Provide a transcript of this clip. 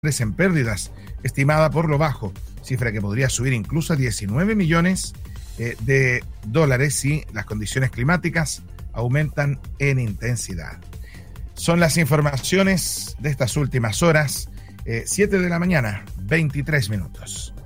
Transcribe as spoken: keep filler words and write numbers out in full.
en pérdidas, estimada por lo bajo, cifra que podría subir incluso a diecinueve millones eh, de dólares si las condiciones climáticas aumentan en intensidad. Son las informaciones de estas últimas horas, eh, siete de la mañana, veintitrés minutos.